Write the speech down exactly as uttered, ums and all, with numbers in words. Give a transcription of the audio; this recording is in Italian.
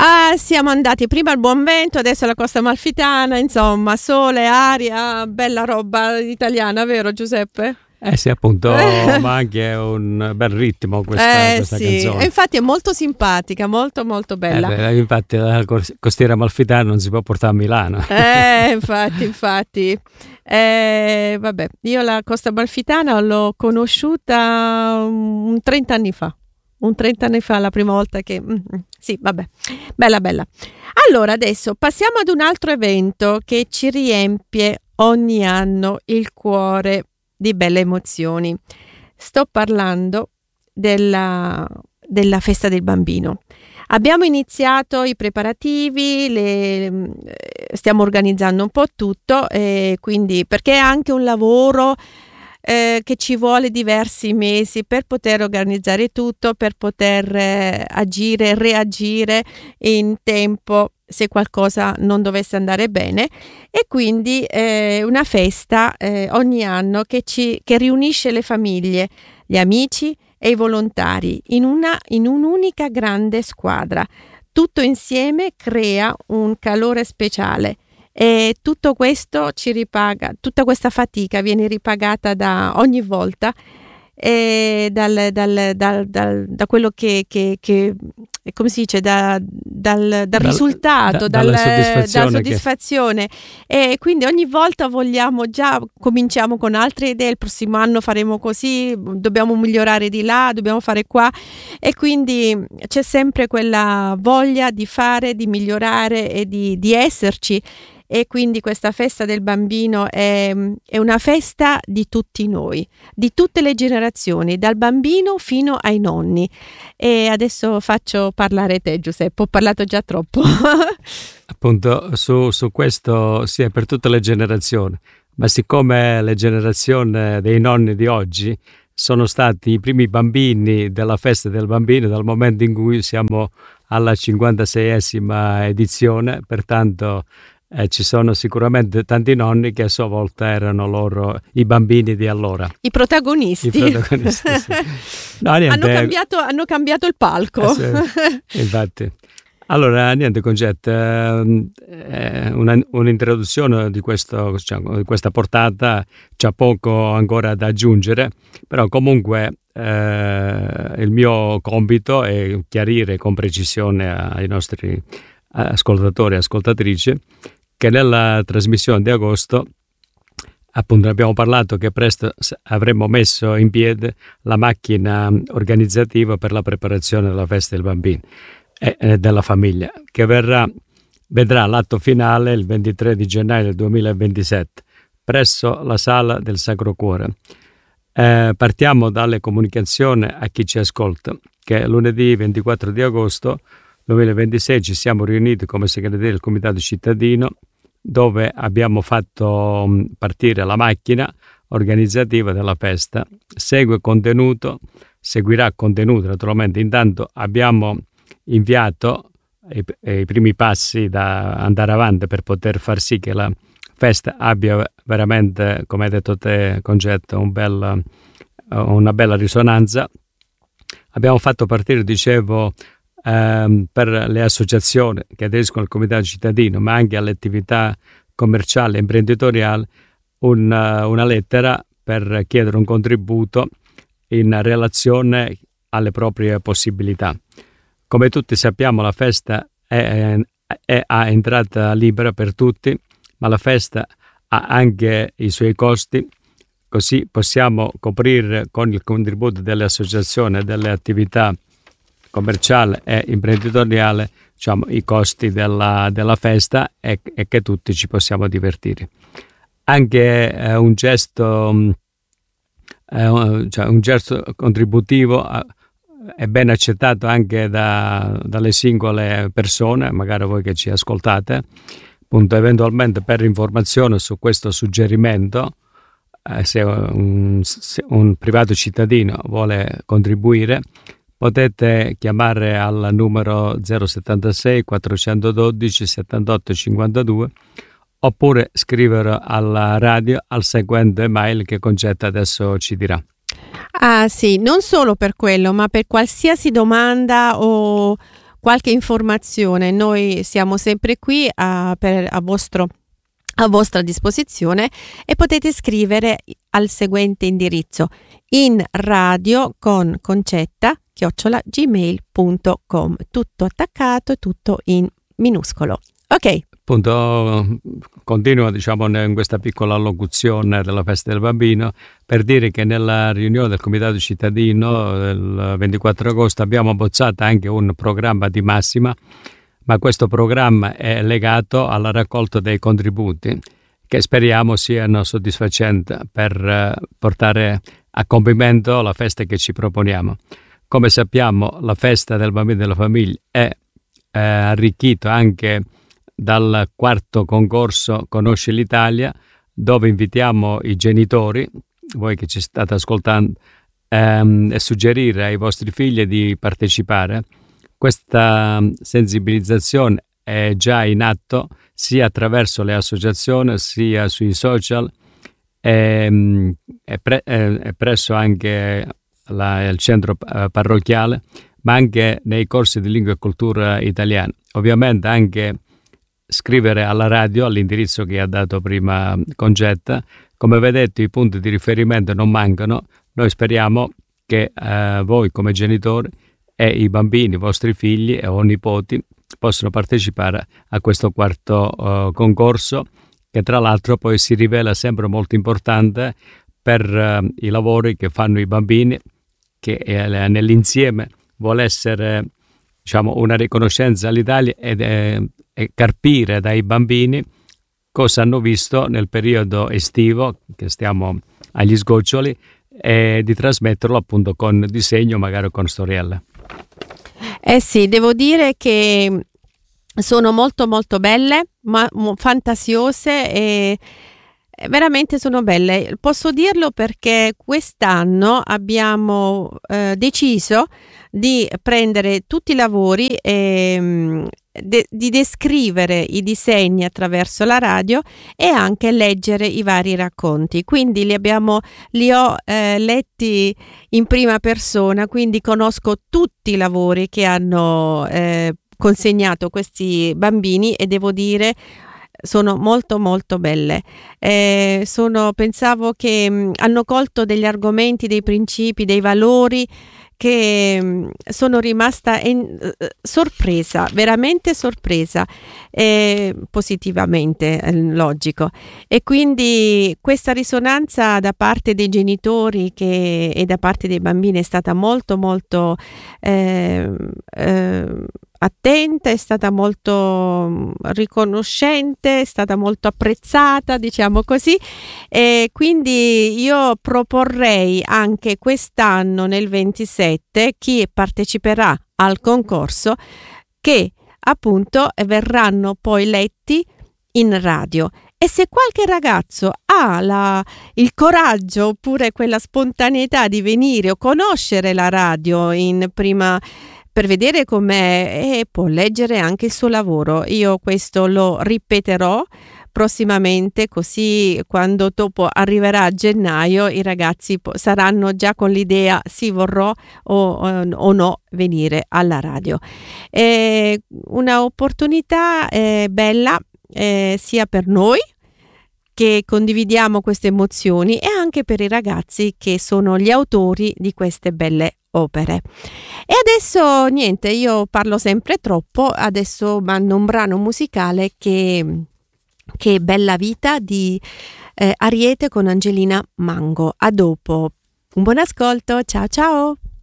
Ah, siamo andati prima al Buonvento, adesso alla Costa Amalfitana, insomma, sole, aria, bella roba italiana, vero Giuseppe? Eh sì, appunto, ma anche un bel ritmo questa, eh, questa sì. canzone. E infatti è molto simpatica, molto molto bella. Eh beh, infatti la costiera amalfitana non si può portare a Milano. Eh, infatti, infatti. Eh, vabbè, io la Costa Amalfitana l'ho conosciuta un trenta anni fa. Un trenta anni fa, la prima volta che... Sì, vabbè, bella bella. Allora, adesso passiamo ad un altro evento che ci riempie ogni anno il cuore di belle emozioni. Sto parlando della, della festa del bambino. Abbiamo iniziato i preparativi, le, stiamo organizzando un po' tutto, e quindi perché è anche un lavoro eh, che ci vuole diversi mesi per poter organizzare tutto, per poter eh, agire, reagire in tempo se qualcosa non dovesse andare bene, e quindi è eh, una festa eh, ogni anno che, ci, che riunisce le famiglie, gli amici e i volontari in, una, in un'unica grande squadra. Tutto insieme crea un calore speciale e tutto questo ci ripaga, tutta questa fatica viene ripagata da ogni volta e dal, dal, dal, dal, da quello che, che, che come si dice, da, dal, dal, dal risultato, da, dal, dalla soddisfazione, dalla soddisfazione. Che... e quindi ogni volta vogliamo già, cominciamo con altre idee, il prossimo anno faremo così, dobbiamo migliorare di là, dobbiamo fare qua, e quindi c'è sempre quella voglia di fare, di migliorare e di, di esserci. E quindi questa festa del bambino è, è una festa di tutti noi, di tutte le generazioni, dal bambino fino ai nonni. E adesso faccio parlare te, Giuseppe, ho parlato già troppo. Appunto, su, su questo sì, è per tutte le generazioni, ma siccome le generazioni dei nonni di oggi sono stati i primi bambini della festa del bambino dal momento in cui siamo alla cinquantaseiesima edizione, pertanto Eh, ci sono sicuramente tanti nonni che a sua volta erano loro i bambini di allora. I protagonisti. I protagonisti, sì. No, niente, hanno, cambiato, hanno cambiato il palco. Eh, sì, infatti. Allora, niente, Concetta, eh, una, un'introduzione di, questo, diciamo, di questa portata, c'è poco ancora da aggiungere, però comunque eh, il mio compito è chiarire con precisione ai nostri ascoltatori e ascoltatrici che nella trasmissione di agosto appunto abbiamo parlato che presto avremmo messo in piedi la macchina organizzativa per la preparazione della festa del bambino e, e della famiglia, che verrà, vedrà l'atto finale il ventitré di gennaio del duemilaventisette presso la Sala del Sacro Cuore. Eh, partiamo dalle comunicazioni a chi ci ascolta, che lunedì ventiquattro di agosto duemilaventisei ci siamo riuniti come segretari del Comitato Cittadino, dove abbiamo fatto partire la macchina organizzativa della festa. Segue contenuto, seguirà contenuto naturalmente. Intanto abbiamo inviato i, i primi passi da andare avanti per poter far sì che la festa abbia veramente, come hai detto te, Concetto, un bel, una bella risonanza. Abbiamo fatto partire, dicevo, ehm, per le associazioni che aderiscono al Comitato Cittadino, ma anche alle attività commerciali e imprenditoriali, una, una lettera per chiedere un contributo in relazione alle proprie possibilità. Come tutti sappiamo, la festa è, è a entrata libera per tutti, ma la festa ha anche i suoi costi, così possiamo coprire con il contributo delle associazioni e delle attività commerciali e imprenditoriali, diciamo, i costi della, della festa e, e che tutti ci possiamo divertire. Anche eh, un gesto eh, cioè un gesto contributivo eh, è ben accettato anche da, dalle singole persone, magari voi che ci ascoltate, appunto, eventualmente per informazione su questo suggerimento, eh, se, un, se un privato cittadino vuole contribuire, potete chiamare al numero zero settantasei quattrocentododici settantotto cinquantadue oppure scrivere alla radio al seguente mail che Concetta adesso ci dirà. Ah sì, non solo per quello, ma per qualsiasi domanda o qualche informazione, noi siamo sempre qui a, per, a vostro a vostra disposizione, e potete scrivere al seguente indirizzo: in radio con concetta chiocciola gmail punto com, tutto attaccato e tutto in minuscolo. Ok. Appunto, continuo diciamo in questa piccola allocuzione della festa del bambino per dire che nella riunione del Comitato Cittadino del ventiquattro agosto abbiamo abbozzato anche un programma di massima, ma questo programma è legato alla raccolta dei contributi che speriamo siano soddisfacenti per portare a compimento la festa che ci proponiamo. Come sappiamo, la festa del bambino e della famiglia è eh, arricchita anche dal quarto concorso Conosci l'Italia, dove invitiamo i genitori, voi che ci state ascoltando, ehm, e suggerire ai vostri figli di partecipare. Questa sensibilizzazione è già in atto sia attraverso le associazioni sia sui social, e, e, pre, e presso anche la, il centro parrocchiale, ma anche nei corsi di lingua e cultura italiana. Ovviamente anche scrivere alla radio all'indirizzo che ha dato prima Concetta. Come vedete, i punti di riferimento non mancano. Noi speriamo che eh, voi come genitori e i bambini, i vostri figli o nipoti possono partecipare a questo quarto uh, concorso, che tra l'altro poi si rivela sempre molto importante per uh, i lavori che fanno i bambini, che eh, nell'insieme vuole essere diciamo una riconoscenza all'Italia ed, eh, e carpire dai bambini cosa hanno visto nel periodo estivo che stiamo agli sgoccioli, e di trasmetterlo appunto con disegno, magari con storielle. Eh sì, devo dire che sono molto molto belle, ma fantasiose, e veramente sono belle. Posso dirlo perché quest'anno abbiamo eh, deciso di prendere tutti i lavori e de- di descrivere i disegni attraverso la radio e anche leggere i vari racconti. Quindi li abbiamo li ho eh, letti in prima persona, quindi conosco tutti i lavori che hanno eh, consegnato questi bambini, e devo dire sono molto molto belle. Eh, sono, pensavo che mh, hanno colto degli argomenti, dei principi, dei valori che mh, sono rimasta in, uh, sorpresa, veramente sorpresa, eh, positivamente, eh, logico. E quindi questa risonanza da parte dei genitori che, e da parte dei bambini è stata molto molto eh, eh, attenta, è stata molto riconoscente, è stata molto apprezzata, diciamo così, e quindi io proporrei anche quest'anno nel ventisette chi parteciperà al concorso che appunto verranno poi letti in radio. E se qualche ragazzo ha la, il coraggio oppure quella spontaneità di venire o conoscere la radio in prima per vedere com'è, e può leggere anche il suo lavoro. Io questo lo ripeterò prossimamente, così quando dopo arriverà a gennaio i ragazzi po- saranno già con l'idea sì vorrò o, o no venire alla radio. È una opportunità eh, bella eh, sia per noi che condividiamo queste emozioni e anche per i ragazzi che sono gli autori di queste belle opere. E adesso niente, io parlo sempre troppo, adesso mando un brano musicale che, che è Bella Vita di eh, Ariete con Angelina Mango. A dopo, un buon ascolto, ciao ciao!